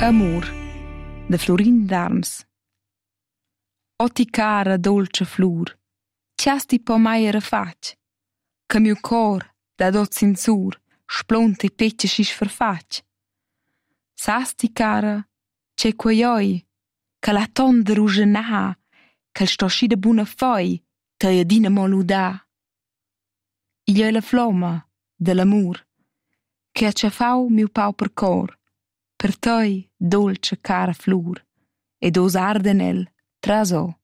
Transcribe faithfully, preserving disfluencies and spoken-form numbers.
Amor, da Florin d'Arms. O ti cara dolce flur, tiasti po mai era fac, che miu cor da dot sinsur splonta e peccia schisch farfac. Sas ti cara, c'è quei oi, che la ton de ruschenà, che sto schi da buna foi, te adina mo ludà. Igl è la flama de l'amor, che ha ciafau miu pauper cor, per tei dolce cara flur, ed os arde nel trasò.